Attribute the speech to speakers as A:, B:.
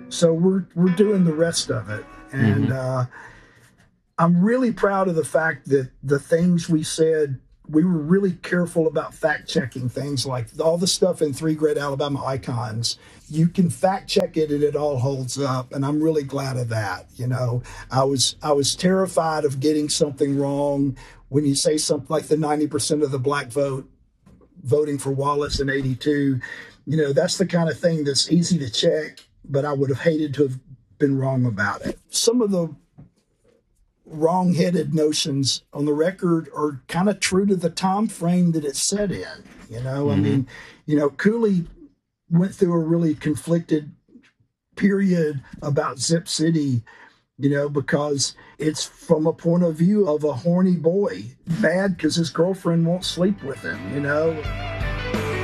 A: So we're doing the rest of it, and I'm really proud of the fact that the things we said, we were really careful about fact checking things like all the stuff in Three Great Alabama Icons. You can fact check it and it all holds up, and I'm really glad of that. You know, I was terrified of getting something wrong when you say something like the 90% of the black vote voting for Wallace in '82. You know, that's the kind of thing that's easy to check, but I would have hated to have been wrong about it. Some of the wrong-headed notions on the record are kind of true to the time frame that it's set in. You know, I mean, you know, Cooley went through a really conflicted period about Zip City, you know, because it's from a point of view of a horny boy, bad because his girlfriend won't sleep with him, you know.